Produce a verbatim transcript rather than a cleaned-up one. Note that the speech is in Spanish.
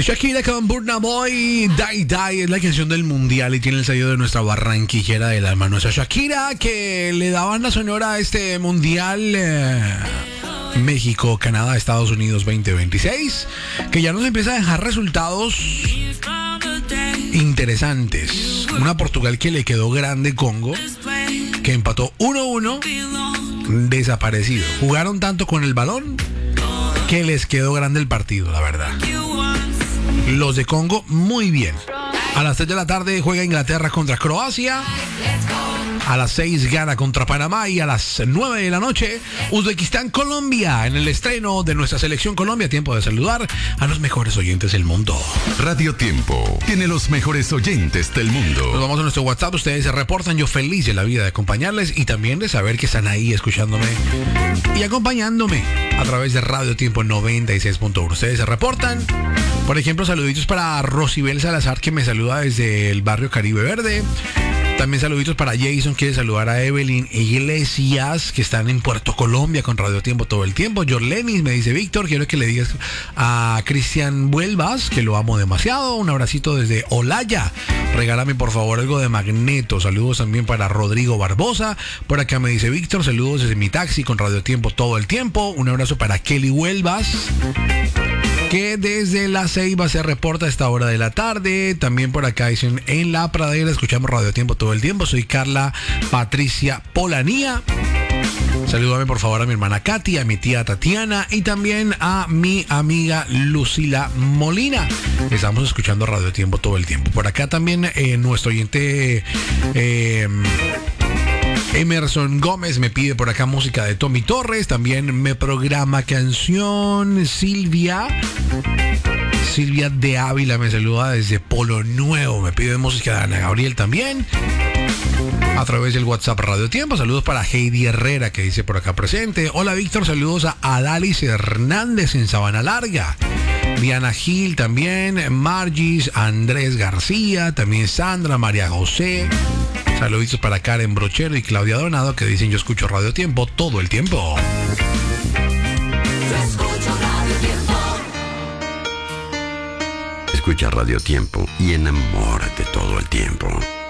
Shakira con Burna Boy, Die Die es la canción del mundial y tiene el sello de nuestra barranquillera del alma. Nuestra Shakira que le da banda sonora a este mundial eh, México, Canadá, Estados Unidos veinte veintiséis, que ya nos empieza a dejar resultados interesantes. Una Portugal que le quedó grande Congo, que empató uno uno, desaparecido. Jugaron tanto con el balón que les quedó grande el partido, la verdad. Los de Congo muy bien. A las tres de la tarde juega Inglaterra contra Croacia. A las seis gana contra Panamá y a las nueve de la noche Uzbekistán Colombia en el estreno de nuestra selección Colombia. Tiempo de saludar a los mejores oyentes del mundo. Radio Tiempo tiene los mejores oyentes del mundo. Nos vamos a nuestro WhatsApp, ustedes se reportan, yo feliz de la vida de acompañarles y también de saber que están ahí escuchándome y acompañándome a través de Radio Tiempo noventa y seis punto uno. Ustedes se reportan. Por ejemplo, saluditos para Rosibel Salazar, que me saluda desde el barrio Caribe Verde. También saluditos para Jason, quiere saludar a Evelyn Iglesias, que están en Puerto Colombia con Radio Tiempo todo el tiempo. Jorlenis me dice, Víctor, quiero que le digas a Cristian Vuelvas que lo amo demasiado. Un abracito desde Olaya. Regálame por favor algo de Magneto. Saludos también para Rodrigo Barbosa. Por acá me dice Víctor, saludos desde mi taxi con Radio Tiempo todo el tiempo. Un abrazo para Kelly Vuelvas, que desde la Ceiba se reporta a esta hora de la tarde. También por acá dicen, en la pradera escuchamos Radio Tiempo todo el tiempo. Soy Carla Patricia Polanía. Salúdame por favor a mi hermana Katy, a mi tía Tatiana y también a mi amiga Lucila Molina. Estamos escuchando Radio Tiempo todo el tiempo. Por acá también eh, nuestro oyente eh, Emerson Gómez me pide por acá música de Tommy Torres. También me programa canción Silvia. Silvia de Ávila me saluda desde Polo Nuevo. Me pide música de Ana Gabriel también. A través del WhatsApp Radio Tiempo. Saludos para Heidi Herrera, que dice por acá presente. Hola Víctor, saludos a Adalis Hernández en Sabana Larga. Diana Gil también. Margis, Andrés García. También Sandra, María José. Saluditos para Karen Brochero y Claudia Donado, que dicen yo escucho Radio Tiempo todo el tiempo. Yo escucho Radio Tiempo. Escucha Radio Tiempo y enamórate todo el tiempo.